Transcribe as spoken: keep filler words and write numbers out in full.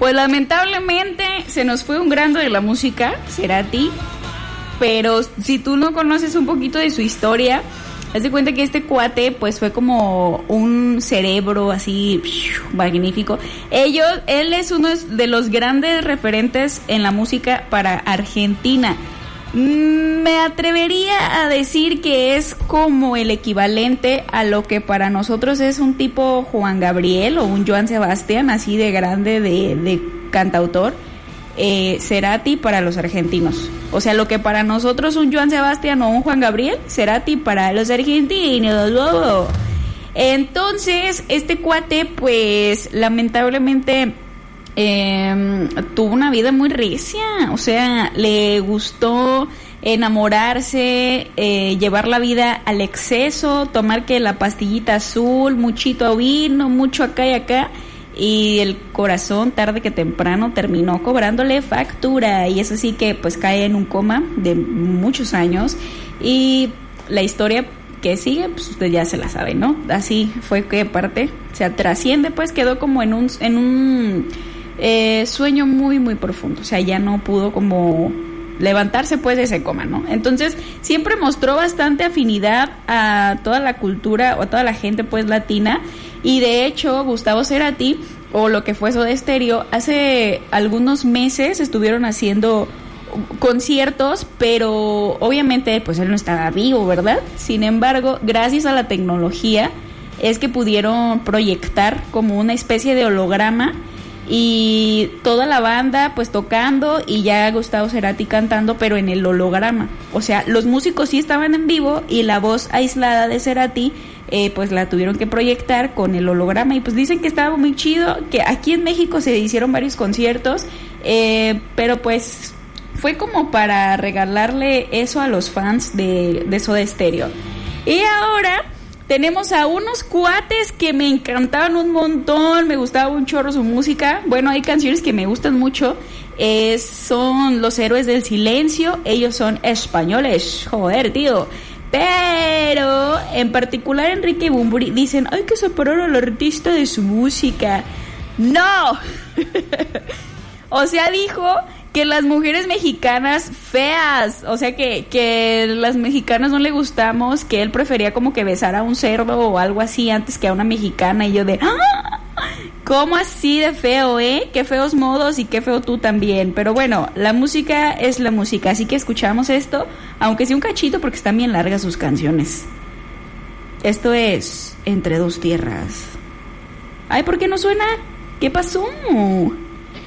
Pues lamentablemente se nos fue un grande de la música, Cerati, pero si tú no conoces un poquito de su historia, haz de cuenta que este cuate pues fue como un cerebro así magnífico. Ellos, él es uno de los grandes referentes en la música para Argentina. Me atrevería a decir que es como el equivalente a lo que para nosotros es un tipo Juan Gabriel o un Joan Sebastián, así de grande de, de cantautor. Eh, Cerati para los argentinos. O sea, lo que para nosotros un Joan Sebastián o un Juan Gabriel, Cerati para los argentinos. Oh. Entonces, este cuate, pues, lamentablemente eh, tuvo una vida muy recia. O sea, le gustó enamorarse, eh, llevar la vida al exceso, tomar que la pastillita azul, muchito vino, mucho acá y acá. Y el corazón tarde que temprano terminó cobrándole factura, y eso sí que pues cae en un coma de muchos años, y la historia que sigue pues usted ya se la sabe, ¿no? Así fue que parte se trasciende, pues quedó como en un en un eh, sueño muy muy profundo, o sea, ya no pudo como levantarse pues de ese coma, ¿no? Entonces siempre mostró bastante afinidad a toda la cultura o a toda la gente pues latina. Y de hecho, Gustavo Cerati, o lo que fue Soda Stereo, hace algunos meses estuvieron haciendo conciertos, pero obviamente pues él no estaba vivo, ¿verdad? Sin embargo, gracias a la tecnología es que pudieron proyectar como una especie de holograma y toda la banda pues tocando y ya Gustavo Cerati cantando, pero en el holograma. O sea, los músicos sí estaban en vivo y la voz aislada de Cerati Eh, pues la tuvieron que proyectar con el holograma, y pues dicen que estaba muy chido, que aquí en México se hicieron varios conciertos, eh, pero pues fue como para regalarle eso a los fans de, de Soda Stereo. Y ahora tenemos a unos cuates que me encantaban un montón, me gustaba un chorro su música. Bueno, hay canciones que me gustan mucho, eh, son Los Héroes del Silencio, ellos son españoles, joder, tío. Pero en particular Enrique Bunbury dicen, hay que separar al artista de su música. ¡No! O sea, dijo que las mujeres mexicanas feas, o sea, que, que las mexicanas no le gustamos, que él prefería como que besar a un cerdo o algo así antes que a una mexicana. Y yo de, ¡ah! ¿Cómo así de feo, eh? Qué feos modos y qué feo tú también. Pero bueno, la música es la música, así que escuchamos esto, aunque sea un cachito porque están bien largas sus canciones. Esto es Entre Dos Tierras. Ay, ¿por qué no suena? ¿Qué pasó?